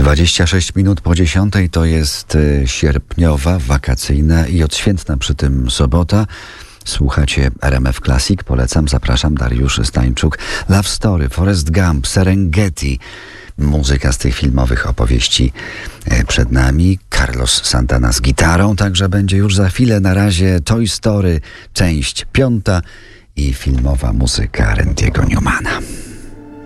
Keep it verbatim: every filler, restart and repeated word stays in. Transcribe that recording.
dwadzieścia sześć minut po dziesiątej to jest sierpniowa, wakacyjna i odświętna przy tym sobota. Słuchacie R M F Classic. Polecam, zapraszam, Dariusz Stańczuk. Love Story, Forrest Gump, Serengeti. Muzyka z tych filmowych opowieści przed nami. Carlos Santana z gitarą, także będzie już za chwilę. Na razie Toy Story, część piąta i filmowa muzyka Randy'ego Newmana.